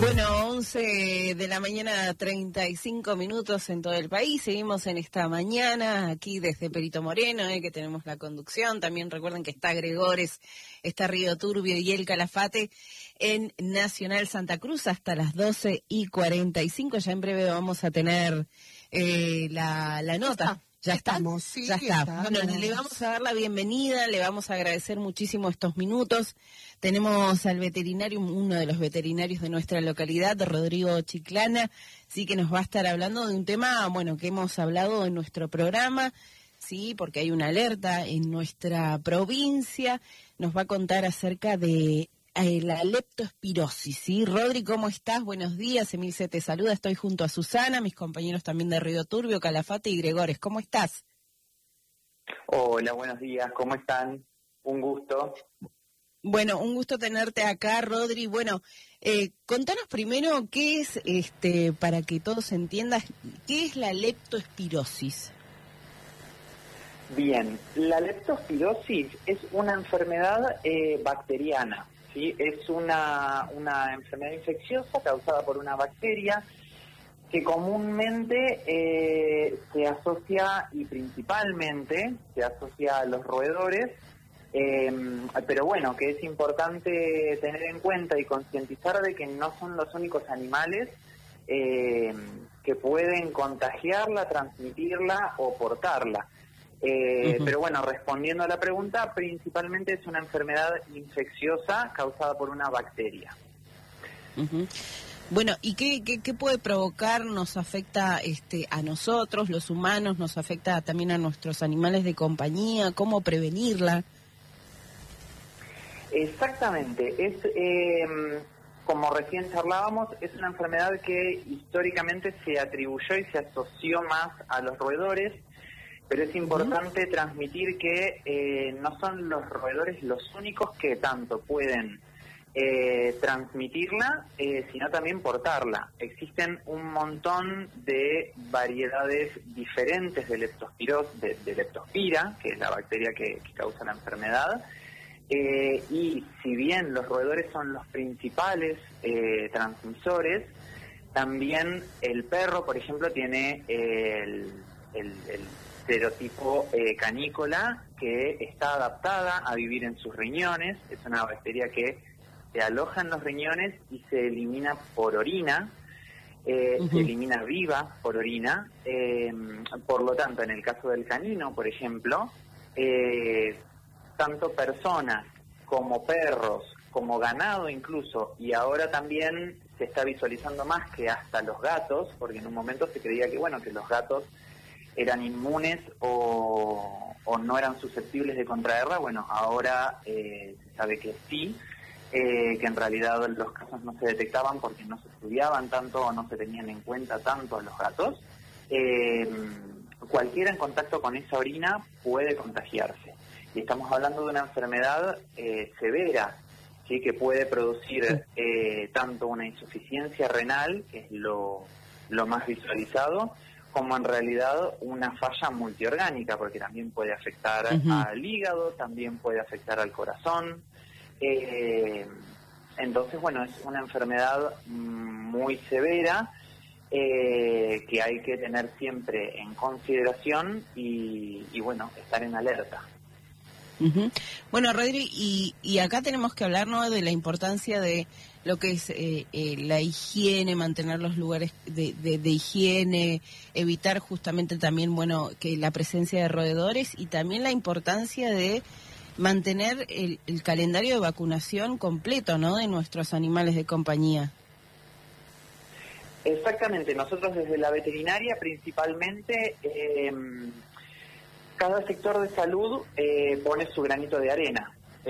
Bueno, 11 de la mañana, 35 minutos en todo el país. Seguimos en esta mañana aquí desde Perito Moreno, que tenemos la conducción. También recuerden que está Gregores, está Río Turbio y el Calafate en Nacional Santa Cruz hasta las 12:45. Ya en breve vamos a tener la nota. Ya estamos, sí, ya está. Estamos. Bueno, le vamos a dar la bienvenida, le vamos a agradecer muchísimo estos minutos. Tenemos al veterinario, uno de los veterinarios de nuestra localidad, Rodrigo Chiclana, sí, que nos va a estar hablando de un tema, bueno, que hemos hablado en nuestro programa, sí, porque hay una alerta en nuestra provincia. Nos va a contar acerca de la leptospirosis, ¿sí? Rodri, ¿cómo estás? Buenos días, Emilce te saluda, estoy junto a Susana, mis compañeros también de Río Turbio, Calafate y Gregores, ¿cómo estás? Hola, buenos días, ¿cómo están? Un gusto. Bueno, un gusto tenerte acá, Rodri. Bueno, contanos primero qué es, para que todos entiendan, ¿qué es la leptospirosis? Bien, la leptospirosis es una enfermedad bacteriana. ¿Sí? Es una enfermedad infecciosa causada por una bacteria que comúnmente se asocia y principalmente se asocia a los roedores, pero bueno, que es importante tener en cuenta y concientizar de que no son los únicos animales que pueden contagiarla, transmitirla o portarla. Pero bueno, respondiendo a la pregunta, principalmente es una enfermedad infecciosa causada por una bacteria. Bueno, ¿y qué puede provocar? ¿Nos afecta a nosotros, los humanos? ¿Nos afecta también a nuestros animales de compañía? ¿Cómo prevenirla? Exactamente, es como recién charlábamos, es una enfermedad que históricamente se atribuyó y se asoció más a los roedores. Pero es importante transmitir que no son los roedores los únicos que tanto pueden transmitirla, sino también portarla. Existen un montón de variedades diferentes de leptospira, que es la bacteria que causa la enfermedad. Y si bien los roedores son los principales transmisores, también el perro, por ejemplo, tiene el serotipo canícola, que está adaptada a vivir en sus riñones. Es una bacteria que se aloja en los riñones y se elimina por orina, se elimina viva por orina. Por lo tanto, en el caso del canino, por ejemplo, tanto personas como perros, como ganado incluso, y ahora también se está visualizando más que hasta los gatos, porque en un momento se creía que, bueno, que los gatos eran inmunes o no eran susceptibles de contraerla. Bueno, ahora se sabe que sí, que en realidad los casos no se detectaban porque no se estudiaban tanto o no se tenían en cuenta tanto a los gatos. Cualquiera en contacto con esa orina puede contagiarse. Y estamos hablando de una enfermedad severa, ¿sí? Que puede producir tanto una insuficiencia renal, que es lo más visualizado, como en realidad una falla multiorgánica, porque también puede afectar al hígado, también puede afectar al corazón. Entonces, bueno, es una enfermedad muy severa que hay que tener siempre en consideración y bueno, estar en alerta. Bueno, Rodri, y acá tenemos que hablar, ¿no?, de la importancia de lo que es la higiene, mantener los lugares de higiene, evitar justamente también, bueno, que la presencia de roedores, y también la importancia de mantener el calendario de vacunación completo, ¿no?, de nuestros animales de compañía. Exactamente, nosotros desde la veterinaria principalmente, cada sector de salud pone su granito de arena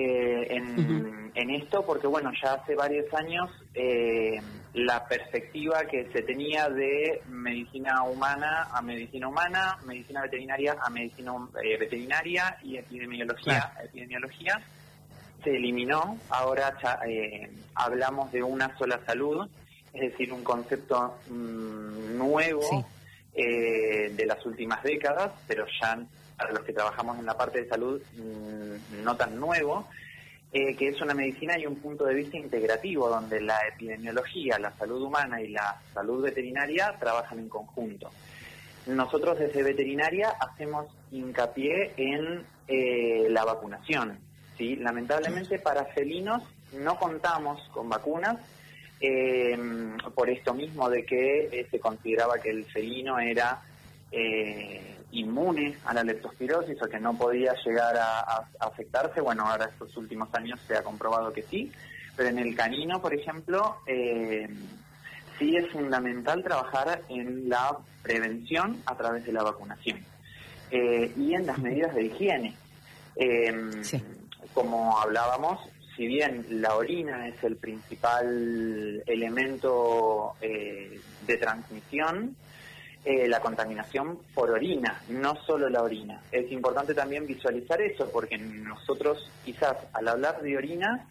en esto, porque bueno, ya hace varios años la perspectiva que se tenía de medicina humana a medicina humana, medicina veterinaria a medicina veterinaria y epidemiología a epidemiología se eliminó. Ahora ya hablamos de una sola salud, es decir, un concepto nuevo de las últimas décadas, pero ya para los que trabajamos en la parte de salud no tan nuevo. que es una medicina y un punto de vista integrativo, donde la epidemiología, la salud humana y la salud veterinaria trabajan en conjunto. Nosotros desde veterinaria hacemos hincapié en la vacunación, ¿sí? Lamentablemente para felinos no contamos con vacunas, por esto mismo de que se consideraba que el felino era inmune a la leptospirosis o que no podía llegar a afectarse. Bueno, ahora estos últimos años se ha comprobado que sí, pero en el canino, por ejemplo, sí es fundamental trabajar en la prevención a través de la vacunación y en las medidas de higiene. Sí. Como hablábamos, si bien la orina es el principal elemento de transmisión, la contaminación por orina, no solo la orina. Es importante también visualizar eso, porque nosotros quizás al hablar de orina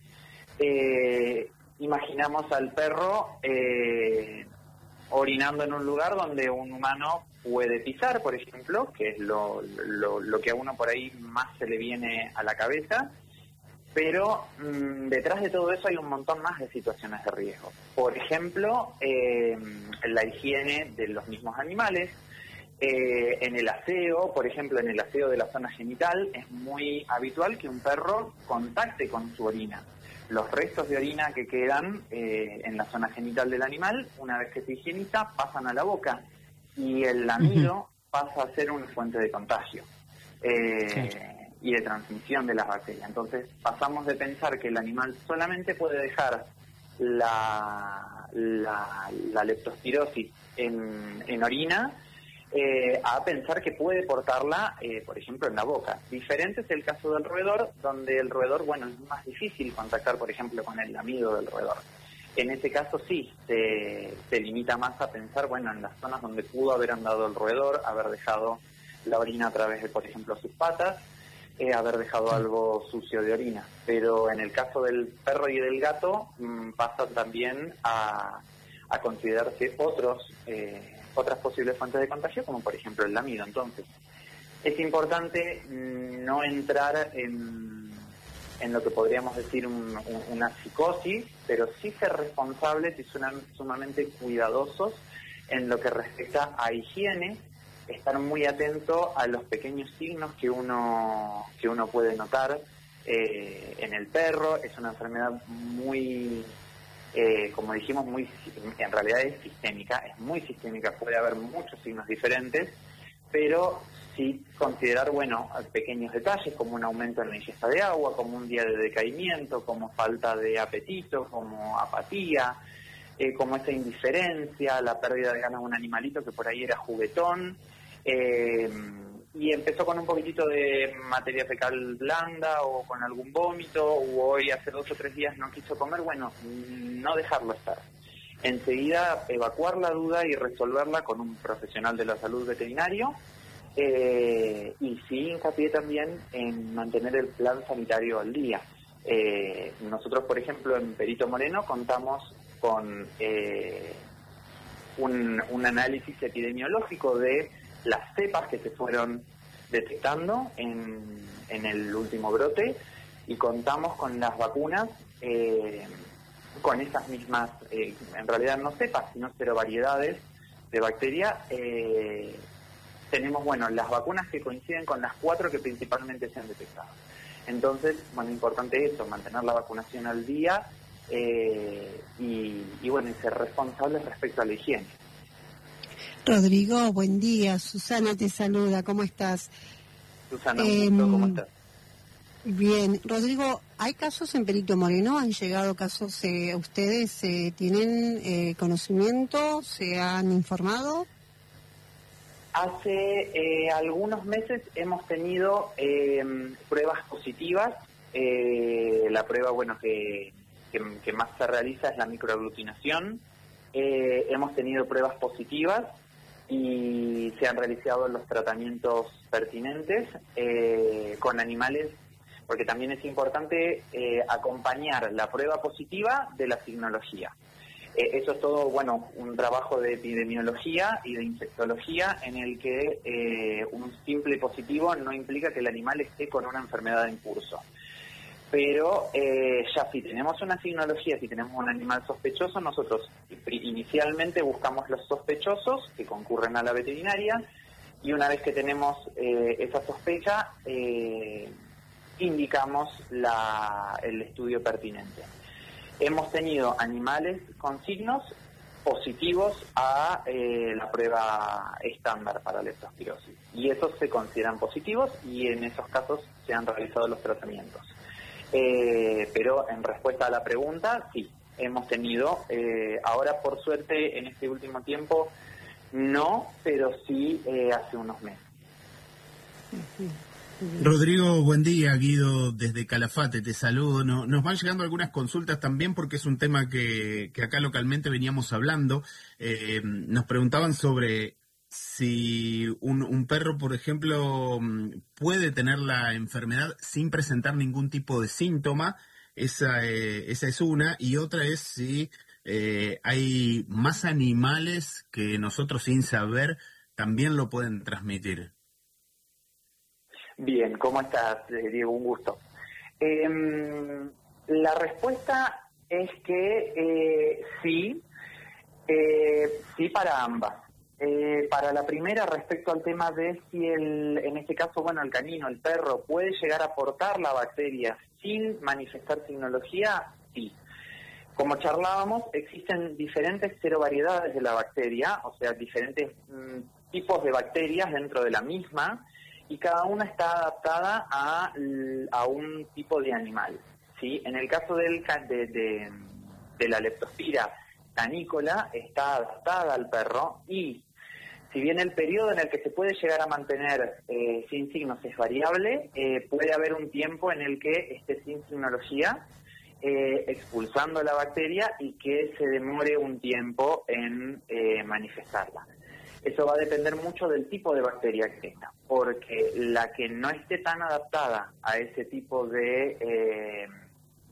imaginamos al perro orinando en un lugar donde un humano puede pisar, por ejemplo, que es lo que a uno por ahí más se le viene a la cabeza, pero detrás de todo eso hay un montón más de situaciones de riesgo. Por ejemplo, la higiene de los mismos animales, en el aseo, por ejemplo, en el aseo de la zona genital, es muy habitual que un perro contacte con su orina. Los restos de orina que quedan en la zona genital del animal, una vez que se higieniza, pasan a la boca y el lamido pasa a ser una fuente de contagio y de transmisión de las bacterias. Entonces pasamos de pensar que el animal solamente puede dejar la leptospirosis en orina a pensar que puede portarla, por ejemplo, en la boca. Diferente es el caso del roedor, donde el roedor, bueno, es más difícil contactar, por ejemplo, con el lamido del roedor. En ese caso sí, se limita más a pensar, bueno, en las zonas donde pudo haber andado el roedor, haber dejado la orina a través de, por ejemplo, sus patas, haber dejado algo sucio de orina. Pero en el caso del perro y del gato pasa también a considerarse otras posibles fuentes de contagio, como por ejemplo el lamido. Entonces, es importante no entrar en lo que podríamos decir una psicosis, pero sí ser responsables y sumamente cuidadosos en lo que respecta a higiene, estar muy atento a los pequeños signos que uno puede notar en el perro. Es una enfermedad muy, como dijimos, en realidad es sistémica, puede haber muchos signos diferentes, pero sí considerar, bueno, pequeños detalles como un aumento en la ingesta de agua, como un día de decaimiento, como falta de apetito, como apatía, como esa indiferencia, la pérdida de ganas de un animalito que por ahí era juguetón, y empezó con un poquitito de materia fecal blanda o con algún vómito, o hoy hace 2 o 3 días no quiso comer. Bueno, no dejarlo estar. Enseguida evacuar la duda y resolverla con un profesional de la salud veterinario, y sí hincapié también en mantener el plan sanitario al día. Nosotros, por ejemplo, en Perito Moreno contamos con un análisis epidemiológico de las cepas que se fueron detectando en el último brote, y contamos con las vacunas, con esas mismas, en realidad no cepas, sino serovariedades de bacteria. Tenemos, bueno, las vacunas que coinciden con las 4 que principalmente se han detectado. Entonces, bueno, importante eso, mantener la vacunación al día y bueno, y ser responsables respecto a la higiene. Rodrigo, buen día. Susana te saluda. ¿Cómo estás? Susana, ¿cómo estás? Bien. Rodrigo, ¿hay casos en Perito Moreno? ¿Han llegado casos? ¿Ustedes tienen conocimiento? ¿Se han informado? Hace algunos meses hemos tenido pruebas positivas. La prueba, bueno, que más se realiza es la microaglutinación. Hemos tenido pruebas positivas y se han realizado los tratamientos pertinentes con animales, porque también es importante acompañar la prueba positiva de la signología. Eso es todo, bueno, un trabajo de epidemiología y de infectología en el que un simple positivo no implica que el animal esté con una enfermedad en curso. Pero ya si tenemos una signología, si tenemos un animal sospechoso, nosotros inicialmente buscamos los sospechosos que concurren a la veterinaria, y una vez que tenemos esa sospecha, indicamos el estudio pertinente. Hemos tenido animales con signos positivos a la prueba estándar para leptospirosis, y esos se consideran positivos y en esos casos se han realizado los tratamientos. Pero en respuesta a la pregunta, sí, hemos tenido, ahora por suerte en este último tiempo no, pero sí hace unos meses. Rodrigo, buen día. Guido desde Calafate, te saludo. Nos van llegando algunas consultas también porque es un tema que acá localmente veníamos hablando. Nos preguntaban sobre si un perro, por ejemplo, puede tener la enfermedad sin presentar ningún tipo de síntoma. Esa es una. Y otra es si hay más animales que nosotros sin saber también lo pueden transmitir. Bien, ¿cómo estás, Diego? Un gusto. La respuesta es que sí para ambas. Para la primera, respecto al tema de si en este caso, bueno, el canino, el perro, puede llegar a portar la bacteria sin manifestar signología, sí. Como charlábamos, existen diferentes serovariedades de la bacteria, o sea, diferentes tipos de bacterias dentro de la misma, y cada una está adaptada a un tipo de animal, ¿sí? En el caso de la leptospira canícola, está adaptada al perro, y si bien el periodo en el que se puede llegar a mantener sin signos es variable, puede haber un tiempo en el que esté sin signología, expulsando la bacteria, y que se demore un tiempo en manifestarla. Eso va a depender mucho del tipo de bacteria que tenga, porque la que no esté tan adaptada a ese tipo de